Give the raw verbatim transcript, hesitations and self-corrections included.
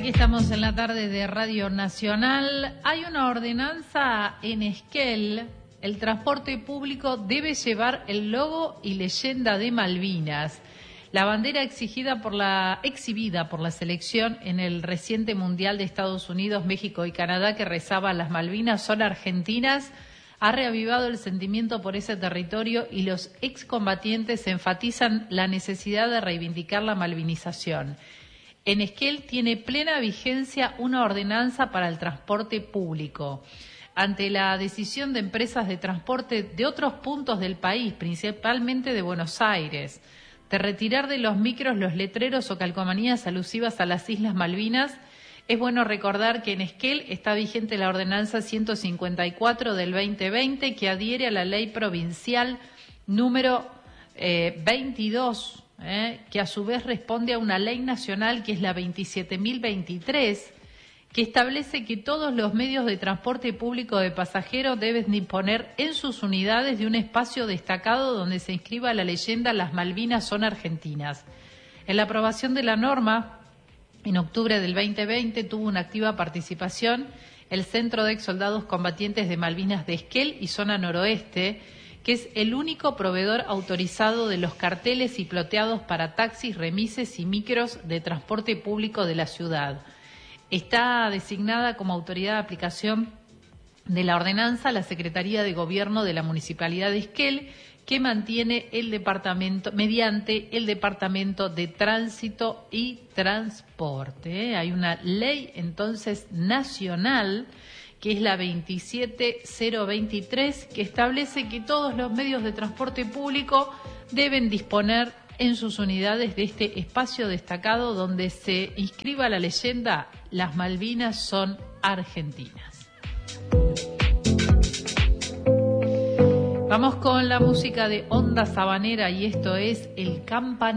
Aquí estamos en la tarde de Radio Nacional. Hay una ordenanza en Esquel. El transporte público debe llevar el logo y leyenda de Malvinas. La bandera exigida por la, exhibida por la selección en el reciente Mundial de Estados Unidos, México y Canadá, que rezaba "Las Malvinas son argentinas", ha reavivado el sentimiento por ese territorio y los excombatientes enfatizan la necesidad de reivindicar la malvinización. En Esquel tiene plena vigencia una ordenanza para el transporte público. Ante la decisión de empresas de transporte de otros puntos del país, principalmente de Buenos Aires, de retirar de los micros los letreros o calcomanías alusivas a las Islas Malvinas, es bueno recordar que en Esquel está vigente la ordenanza ciento cincuenta y cuatro del veinte veinte, que adhiere a la ley provincial número eh, veintidós, eh, que a su vez responde a una ley nacional que es la veintisiete mil veintitrés, que establece que todos los medios de transporte público de pasajeros deben disponer en sus unidades de un espacio destacado donde se inscriba la leyenda "Las Malvinas son argentinas". En la aprobación de la norma, en octubre del veinte veinte, tuvo una activa participación el Centro de Ex Soldados Combatientes de Malvinas de Esquel y Zona Noroeste, que es el único proveedor autorizado de los carteles y ploteados para taxis, remises y micros de transporte público de la ciudad. Está designada como autoridad de aplicación de la ordenanza la Secretaría de Gobierno de la Municipalidad de Esquel, que mantiene el departamento, mediante el Departamento de Tránsito y Transporte. Hay una ley entonces nacional, que es la veintisiete mil veintitrés, que establece que todos los medios de transporte público deben disponer en sus unidades de este espacio destacado donde se inscriba la leyenda "Las Malvinas son argentinas". Vamos con la música de Onda Sabanera y esto es El Campanero.